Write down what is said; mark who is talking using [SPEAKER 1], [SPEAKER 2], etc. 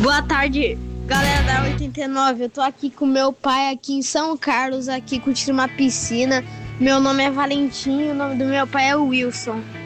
[SPEAKER 1] Boa tarde, galera da 89. Eu tô aqui com meu pai aqui em São Carlos, aqui curtindo uma piscina. Meu nome é Valentim e o nome do meu pai é Wilson.